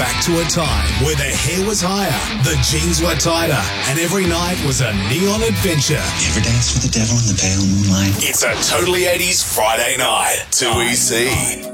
back to a time where the hair was higher, the jeans were tighter, and every night was a neon adventure. You ever dance with the devil in the pale moonlight? It's a Totally 80s Friday night. 2EC.